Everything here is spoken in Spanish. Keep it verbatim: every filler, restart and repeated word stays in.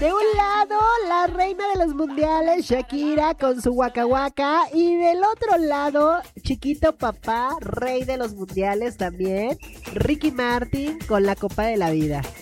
De un lado, la reina de los mundiales, Shakira, con su Waka Waka. Y del otro lado, chiquito papá, rey de los mundiales también, Ricky Martin, con la Copa de la Vida.